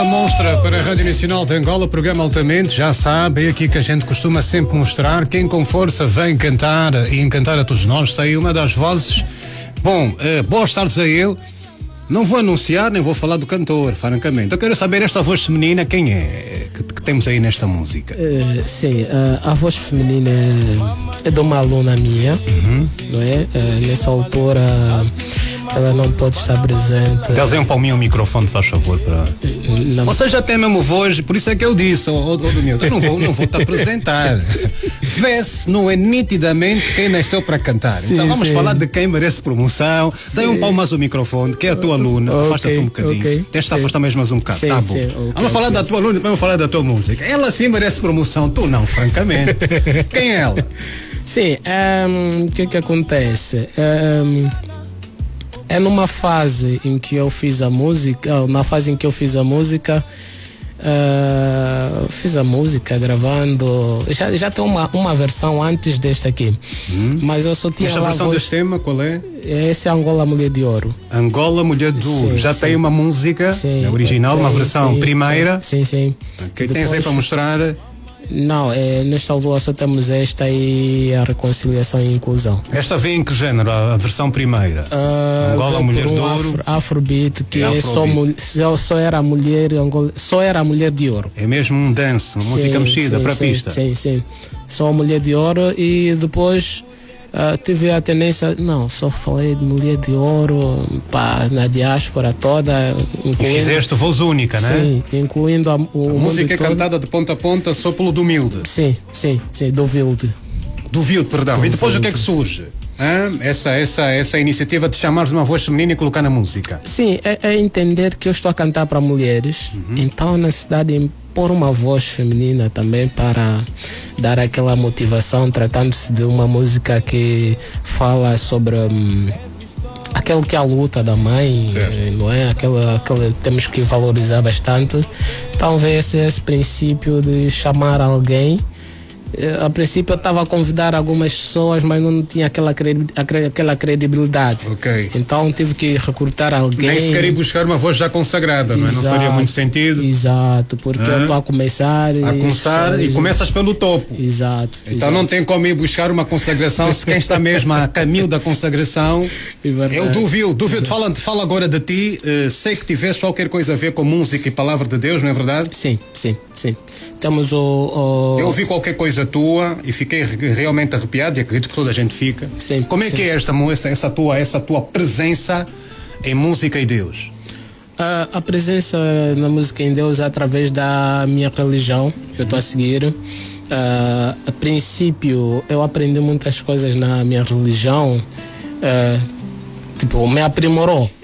Mostra para a Rádio Nacional de Angola, programa Altamente, já sabe, é aqui que a gente costuma sempre mostrar quem com força vem cantar e encantar a todos nós. Sei uma das vozes. Bom, boas tardes a ele. Não vou anunciar, nem vou falar do cantor, francamente. Eu quero saber esta voz feminina, quem é que temos aí nesta música? Sim, a voz feminina é de uma aluna minha, não é? Nessa altura ela não pode estar presente. Dá um palminho ao microfone, faz favor, para... Não. Você já tem mesmo voz, por isso é que eu disse, Domingos, eu não vou te apresentar. Vê-se, não é nitidamente quem nasceu para cantar. Sim, então vamos sim. falar de quem merece promoção. Dá um palmo mais ao microfone, que é a tua aluna. Afasta-te um bocadinho. Okay. Testa afastar mais um bocado. Sim, tá bom. sim, Vamos falar da tua aluna, depois vamos falar da tua música. Ela sim merece promoção, tu não, francamente. Quem é ela? Sim, o que acontece? É numa fase em que eu fiz a música, fiz a música gravando, já tem uma versão antes desta aqui, mas eu só tinha esta versão deste tema, qual é? Esse é Angola Mulher de Ouro. Angola Mulher de Ouro. Sim, já sim. tem uma música original, uma versão primeira. Sim. Que tens aí para mostrar? Não, nesta altura só temos esta e a reconciliação e inclusão. Esta vem em que género, a versão primeira? Angola Mulher de Ouro. Afrobeat, que só era a mulher de ouro. É mesmo um dance, uma música mexida para a pista. Sim. Só a mulher de ouro e depois tive a tendência, só falei de mulher de ouro na diáspora toda. E fizeste voz única, né? Sim, incluindo a música é cantada de ponta a ponta só pelo do Milde. Sim, do Vilde. Do Vilde, perdão. E depois o que é que surge? Essa iniciativa de chamares uma voz feminina e colocar na música? Sim, é entender que eu estou a cantar para mulheres, então a necessidade de pôr uma voz feminina também para dar aquela motivação, tratando-se de uma música que fala sobre aquele que é a luta da mãe, não é? Aquela temos que valorizar bastante. Então veio esse princípio de chamar alguém. A princípio eu estava a convidar algumas pessoas, mas não tinha aquela credibilidade. Ok. Então tive que recrutar alguém. Nem sequer ir buscar uma voz já consagrada, não é? Não faria muito sentido. Exato, porque eu estou a começar. E começas pelo topo. Exato. Então não tem como ir buscar uma consagração se quem está mesmo a caminho da consagração é o Duvilde. Fala agora de ti. Sei que tiveste qualquer coisa a ver com música e palavra de Deus, não é verdade? Sim. Temos Eu ouvi qualquer coisa tua e fiquei realmente arrepiado e acredito que toda a gente fica. Sim, como é que é essa tua presença em música e Deus? A presença na música em Deus é através da minha religião que eu estou a seguir. A princípio eu aprendi muitas coisas na minha religião, me aprimorou.